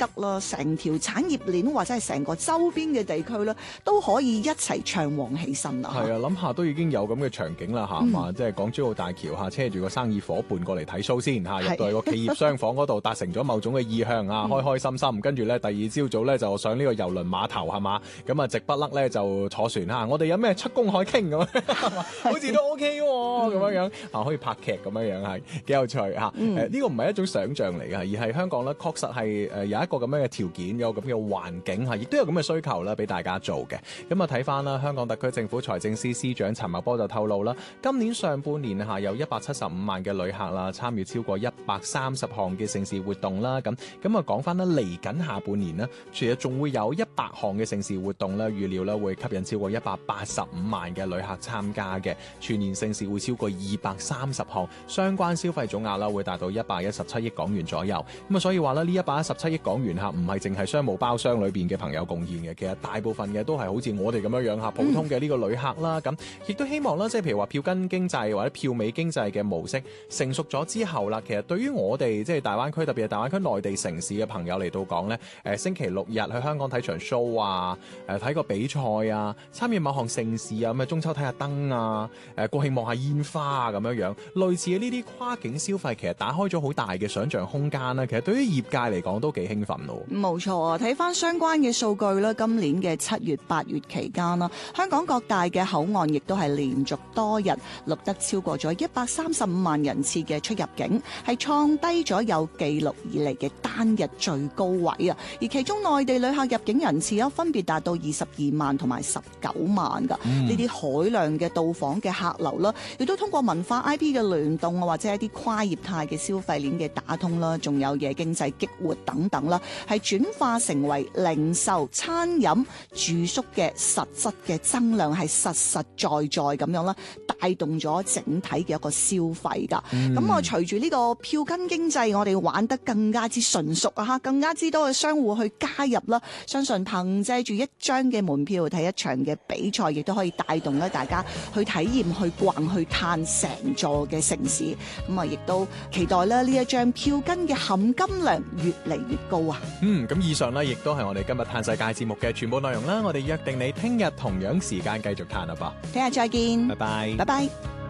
得啦，成條產業鏈或者係成個周邊嘅地區咧，都可以一齊暢旺起身啦。 係啊，諗下都已經有咁嘅場景啦，係嘛？即係港珠澳大橋下車住個生意伙伴過嚟睇 show 先嚇，入到去個企業商房嗰度達成咗某種嘅意向啊，開開心心，跟住咧第二朝早咧就上呢個郵輪碼頭係嘛？咁啊直不甩咧就坐船嚇，我哋有咩出公海傾咁，好似都 OK 喎咁樣啊，可以拍劇咁樣係幾有趣嚇。呢個唔係一種想像嚟嘅，而係香港咧確實係有一個咁樣嘅條件，有咁嘅環境嚇，亦都有咁嘅需求啦，俾大家做嘅。咁啊睇翻啦，香港特區政府財政司司長陳茂波就透露啦，今年上半年下有175萬嘅旅客啦，參與超過130項嘅盛事活動啦。咁啊講翻啦，嚟緊下半年呢，其實仲會有100項嘅盛事活動啦，預料咧會吸引超過185萬嘅旅客參加嘅，全年盛事會超過230項，相關消費總額啦會達到117億港元左右。咁啊所以話咧，呢117億港元嚇唔係淨係商務包廂裏邊嘅朋友貢獻嘅，其實大部分嘅都係好似我哋咁樣嚇普通嘅呢個旅客啦。咁亦都希望啦，即係譬如話票根經濟或者票尾經濟嘅模式成熟咗之後啦，其實對於我哋即係大灣區，特別係大灣區內地城市嘅朋友嚟到講咧，星期六日去香港睇場 show 啊，睇個比賽啊，參與某項盛事啊，咁啊中秋睇下燈啊，國慶望下煙花啊咁樣，類似嘅呢啲跨境消費，其實打開咗好大嘅想像空間啦。其實對於業界嚟講都幾興奮咯。 冇錯啊，睇翻相關嘅數據啦，今年嘅7月、8月期間啦，香港各大嘅口岸亦都係連續多日錄得超過咗135萬人次嘅出入境，係創低咗有記錄以嚟嘅單日最高位啊！而其中內地旅客入境人次分別達到22萬同埋19萬㗎。呢啲海量嘅到訪嘅客流啦，亦都通過文化 IP 嘅聯動啊，或者一啲跨業態嘅消費鏈嘅打通啦，仲有夜經濟激活等等啦，係轉化成為零售、餐飲、住宿嘅實質嘅增量，係實實在在咁樣啦，帶動咗整體嘅一個消費㗎。咁啊，隨住呢個票根經濟，我哋玩得更加之純熟啊，更加之多嘅商戶去加入啦。相信憑借住一張嘅門票睇一場嘅比賽，亦都可以帶動咧大家去體驗、去逛、去嘆成座嘅城市。咁啊，亦都期待咧呢一張票根嘅含金量越嚟越高啊！ 咁以上呢，亦都係我哋今日嘆世界節目嘅全部內容啦。我哋約定你聽日同樣時間繼續嘆啦噃。 聽日再見， 拜拜， 拜拜。